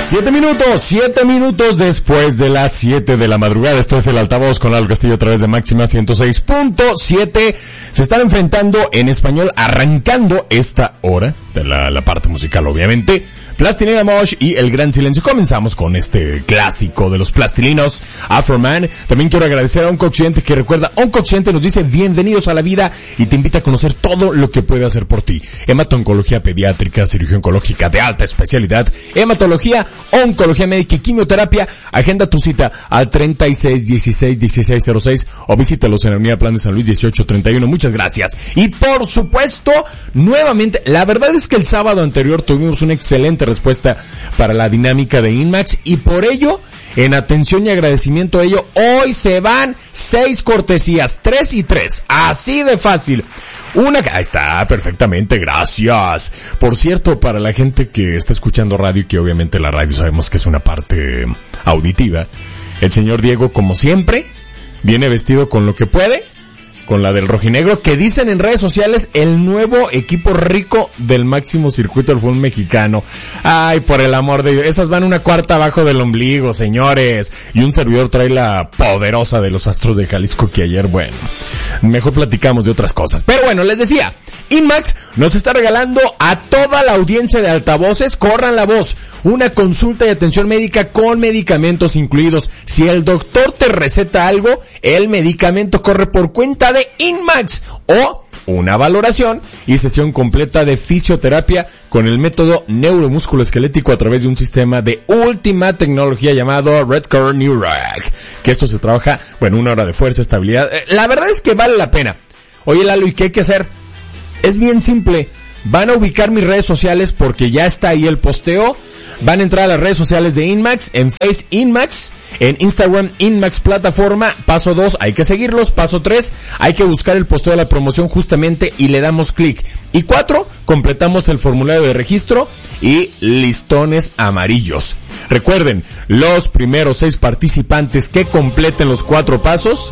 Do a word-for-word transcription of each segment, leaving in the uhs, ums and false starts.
Siete minutos, siete minutos después de las siete de la madrugada. Esto es el altavoz con Lalo Castillo a través de Máxima ciento seis punto siete. Se están enfrentando en español, arrancando esta hora de la, la parte musical, obviamente. Plastilina Mosh y El Gran Silencio. Comenzamos con este clásico de los plastilinos, Afroman. También quiero agradecer a Oncoccidente que recuerda, Oncoccidente nos dice bienvenidos a la vida y te invita a conocer todo lo que puede hacer por ti. Hemato-oncología pediátrica, cirugía oncológica de alta especialidad, hematología, oncología médica y quimioterapia. Agenda tu cita al treinta y seis dieciséis dieciséis cero seis o visítalos en la Avenida Plan de San Luis dieciocho treinta y uno. Muchas gracias. Y por supuesto, nuevamente, la verdad es que el sábado anterior tuvimos una excelente respuesta para la dinámica de INMAX y por ello, en atención y agradecimiento a ello, hoy se van seis cortesías, tres y tres, así de fácil. Una, ahí está, perfectamente, gracias. Por cierto, para la gente que está escuchando radio y que obviamente la radio sabemos que es una parte auditiva, el señor Diego, como siempre, viene vestido con lo que puede, con la del rojinegro, que dicen en redes sociales el nuevo equipo rico del máximo circuito del fútbol mexicano. Ay, por el amor de Dios, esas van una cuarta abajo del ombligo, señores. Y un servidor trae la poderosa de los Astros de Jalisco, que ayer, bueno, mejor platicamos de otras cosas. Pero bueno, les decía, INMAX nos está regalando a toda la audiencia de altavoces, corran la voz, una consulta y atención médica con medicamentos incluidos. Si el doctor te receta algo, el medicamento corre por cuenta de INMAX, o una valoración y sesión completa de fisioterapia con el método neuromusculoesquelético a través de un sistema de última tecnología llamado Redcore Neurag, que esto se trabaja, bueno, una hora de fuerza, estabilidad. La verdad es que vale la pena. Oye, Lalo, ¿y qué hay que hacer? Es bien simple. Van a ubicar mis redes sociales porque ya está ahí el posteo. Van a entrar a las redes sociales de INMAX, en Face INMAX, en Instagram INMAX Plataforma. Paso dos, hay que seguirlos. Paso tres, hay que buscar el posteo de la promoción justamente y le damos clic. Y cuatro, completamos el formulario de registro y listones amarillos. Recuerden, los primeros seis participantes que completen los cuatro pasos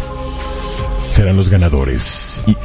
serán los ganadores. Y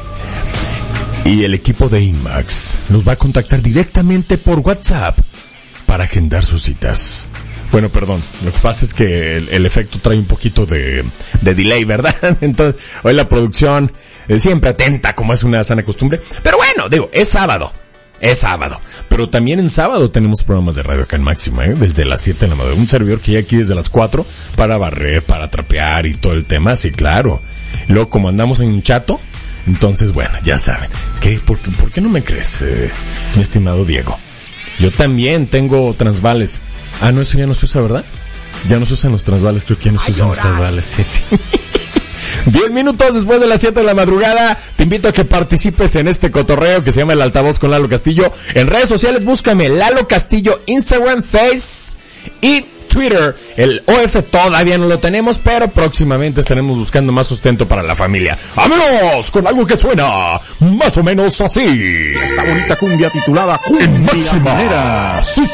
Y el equipo de INMAX nos va a contactar directamente por WhatsApp para agendar sus citas. Bueno, perdón, lo que pasa es que el, el efecto trae un poquito de, de delay, ¿verdad? Entonces, hoy la producción es siempre atenta, como es una sana costumbre. Pero bueno, digo, es sábado. Es sábado. Pero también en sábado tenemos programas de radio acá en Máxima, ¿eh? Desde las siete de la madrugada. Un servidor que ya aquí desde las cuatro para barrer, para trapear y todo el tema. Sí, claro. Luego, como andamos en un chato, entonces, bueno, ya saben. ¿Qué? ¿Por, ¿Por qué no me crees, eh, mi estimado Diego? Yo también tengo transvales. Ah, no, eso ya no se usa, ¿verdad? Ya no se usan los transvales, creo que ya no se usan los transvales. Sí, sí. Diez minutos después de las siete de la madrugada, te invito a que participes en este cotorreo que se llama El Altavoz con Lalo Castillo. En redes sociales, búscame Lalo Castillo, Instagram, Face y Twitter. El O F todavía no lo tenemos, pero próximamente estaremos buscando más sustento para la familia. ¡Vámonos con algo que suena más o menos así! Esta bonita cumbia titulada Cumbia en Máxima. Manera. Sí,